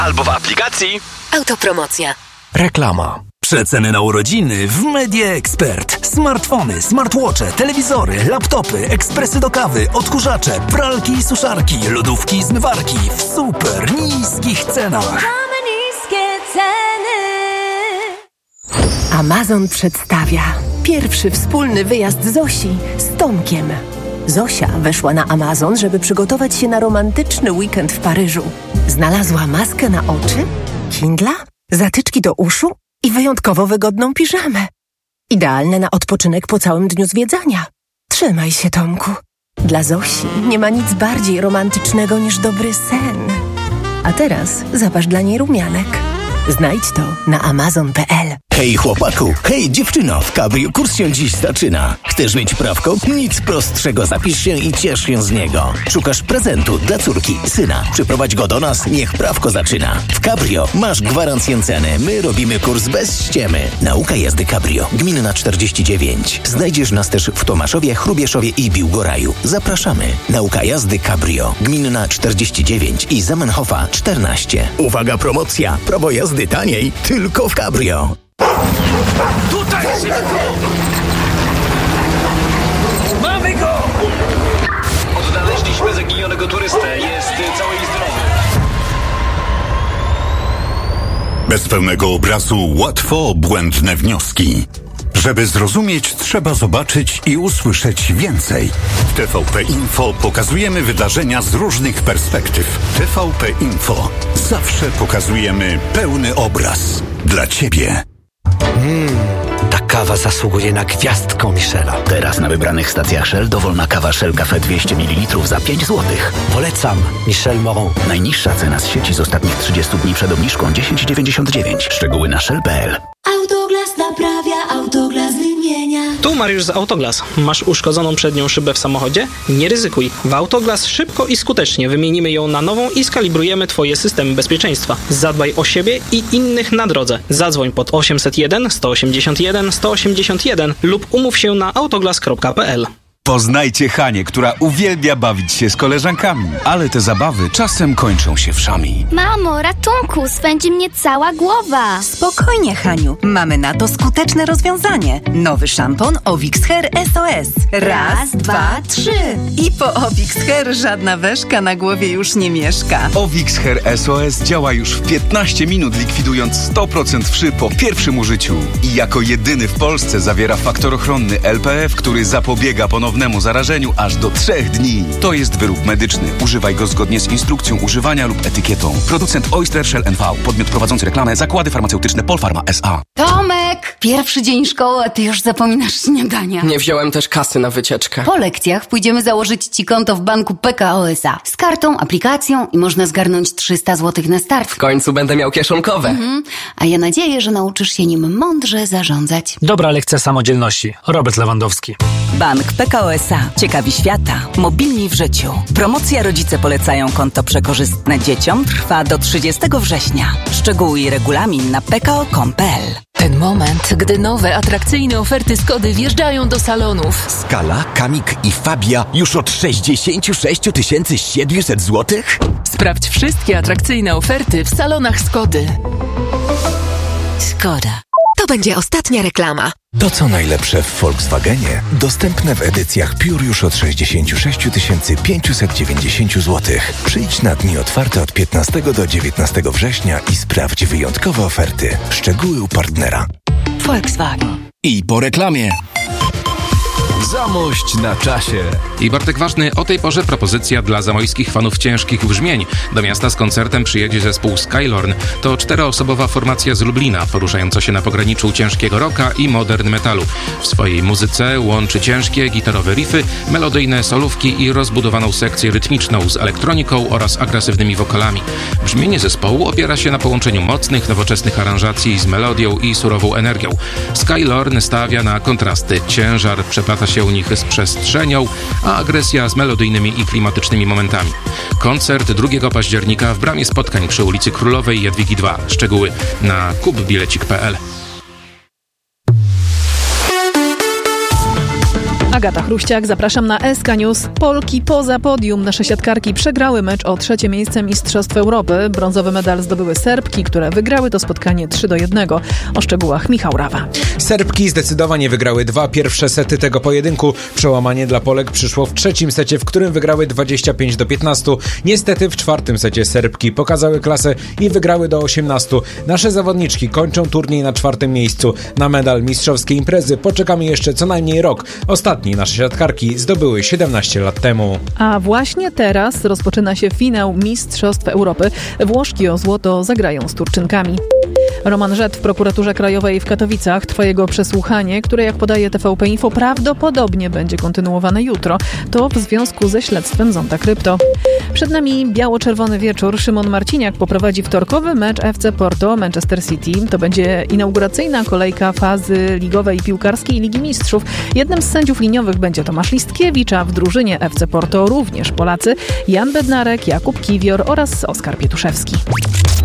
albo w aplikacji Autopromocja. Reklama. Przeceny na urodziny w Media Expert. Smartfony, smartwatche, telewizory, laptopy, ekspresy do kawy, odkurzacze, pralki i suszarki, lodówki i zmywarki w super niskich cenach. Mamy niskie ceny. Amazon przedstawia pierwszy wspólny wyjazd Zosi z Tomkiem. Zosia weszła na Amazon, żeby przygotować się na romantyczny weekend w Paryżu. Znalazła maskę na oczy, Kindla, zatyczki do uszu i wyjątkowo wygodną piżamę. Idealne na odpoczynek po całym dniu zwiedzania. Trzymaj się, Tomku. Dla Zosi nie ma nic bardziej romantycznego niż dobry sen. A teraz zapasz dla niej rumianek. Znajdź to na amazon.pl. Hej chłopaku, hej dziewczyno, w Cabrio kurs się dziś zaczyna. Chcesz mieć prawko? Nic prostszego, zapisz się i ciesz się z niego. Szukasz prezentu dla córki, syna. Przyprowadź go do nas, niech prawko zaczyna. W Cabrio masz gwarancję ceny, my robimy kurs bez ściemy. Nauka jazdy Cabrio, gminna 49. Znajdziesz nas też w Tomaszowie, Chrubieszowie i Biłgoraju. Zapraszamy. Nauka jazdy Cabrio, gminna 49 i Zamenhofa 14. Uwaga, promocja, prawo jazdy taniej, tylko w Cabrio. Tutaj! Mamy go! Odnaleźliśmy zaginionego turystę. Jest cały i zdrowy. Bez pełnego obrazu łatwo błędne wnioski. Żeby zrozumieć, trzeba zobaczyć i usłyszeć więcej. W TVP Info pokazujemy wydarzenia z różnych perspektyw. TVP Info. Zawsze pokazujemy pełny obraz. Dla Ciebie. Ta kawa zasługuje na gwiazdkę Michela. Teraz na wybranych stacjach Shell dowolna kawa Shell Cafe 200 ml za 5 zł. Polecam Michel Moron. Najniższa cena z sieci z ostatnich 30 dni przed obniżką 10,99. Szczegóły na shell.pl. Autoglas naprawia, Autoglas wymienia. Tu Mariusz z Autoglas. Masz uszkodzoną przednią szybę w samochodzie? Nie ryzykuj. W Autoglas szybko i skutecznie wymienimy ją na nową i skalibrujemy Twoje systemy bezpieczeństwa. Zadbaj o siebie i innych na drodze. Zadzwoń pod 801 181 181 lub umów się na autoglas.pl. Poznajcie Hanię, która uwielbia bawić się z koleżankami, ale te zabawy czasem kończą się wszami. Mamo, ratunku, swędzi mnie cała głowa. Spokojnie, Haniu, mamy na to skuteczne rozwiązanie. Nowy szampon Ovix Hair SOS. Raz, dwa, trzy. I po Ovix Hair żadna weszka na głowie już nie mieszka. Ovix Hair SOS działa już w 15 minut, likwidując 100% wszy po pierwszym użyciu. I jako jedyny w Polsce zawiera faktor ochronny LPF, który zapobiega ponownemu zarażeniu aż do 3 dni. To jest wyrób medyczny. Używaj go zgodnie z instrukcją używania lub etykietą. Producent Oyster Shell NV. Podmiot prowadzący reklamę. Zakłady farmaceutyczne Polpharma S.A. Tomek! Pierwszy dzień szkoły, a ty już zapominasz śniadania. Nie wziąłem też kasy na wycieczkę. Po lekcjach pójdziemy założyć ci konto w banku PKO SA. Z kartą, aplikacją i można zgarnąć 300 zł na start. W końcu będę miał kieszonkowe. A ja nadzieję, że nauczysz się nim mądrze zarządzać. Dobra lekcja samodzielności. Robert Lewandowski. Bank PKO SA. Ciekawi świata. Mobilni w życiu. Promocja Rodzice polecają konto przekorzystne dzieciom trwa do 30 września. Szczegóły i regulamin na pko.com.pl. Ten moment, gdy nowe, atrakcyjne oferty Skody wjeżdżają do salonów. Skala, Kamik i Fabia już od 66 700 zł? Sprawdź wszystkie atrakcyjne oferty w salonach Skody. Szkoda. To będzie ostatnia reklama. To co najlepsze w Volkswagenie dostępne w edycjach Pure już od 66 590 zł. Przyjdź na dni otwarte od 15 do 19 września i sprawdź wyjątkowe oferty. Szczegóły u partnera. Volkswagen. I po reklamie. Zamość na czasie. I Bartek Ważny, o tej porze propozycja dla zamojskich fanów ciężkich brzmień. Do miasta z koncertem przyjedzie zespół Skylorn. To 4-osobowa formacja z Lublina, poruszająca się na pograniczu ciężkiego rocka i modern metalu. W swojej muzyce łączy ciężkie gitarowe riffy, melodyjne solówki i rozbudowaną sekcję rytmiczną z elektroniką oraz agresywnymi wokalami. Brzmienie zespołu opiera się na połączeniu mocnych, nowoczesnych aranżacji z melodią i surową energią. Skylorn stawia na kontrasty. Ciężar przeplata się u nich z przestrzenią, a agresja z melodyjnymi i klimatycznymi momentami. Koncert 2 października w Bramie Spotkań przy ulicy Królowej Jadwigi 2. Szczegóły na kupbilecik.pl. Agata Chruściak, zapraszam na SK News. Polki poza podium. Nasze siatkarki przegrały mecz o 3. miejsce Mistrzostw Europy. Brązowy medal zdobyły Serbki, które wygrały to spotkanie 3-1. O szczegółach Michał Rawa. Serbki zdecydowanie wygrały 2 pierwsze sety tego pojedynku. Przełamanie dla Polek przyszło w 3. secie, w którym wygrały 25-15. Niestety w 4. secie Serbki pokazały klasę i wygrały do 18. Nasze zawodniczki kończą turniej na 4. miejscu. Na medal mistrzowskiej imprezy poczekamy jeszcze co najmniej rok. Ostatni nasze siatkarki zdobyły 17 lat temu. A właśnie teraz rozpoczyna się finał Mistrzostw Europy. Włoszki o złoto zagrają z Turczynkami. Roman Rzet w prokuraturze krajowej w Katowicach trwa jego przesłuchanie, które jak podaje TVP Info prawdopodobnie będzie kontynuowane jutro. To w związku ze śledztwem Zonda Krypto. Przed nami biało-czerwony wieczór. Szymon Marciniak poprowadzi wtorkowy mecz FC Porto Manchester City. To będzie inauguracyjna kolejka fazy ligowej piłkarskiej Ligi Mistrzów. Jednym z sędziów liniowych będzie Tomasz Listkiewicz, a w drużynie FC Porto również Polacy Jan Bednarek, Jakub Kiwior oraz Oskar Pietuszewski.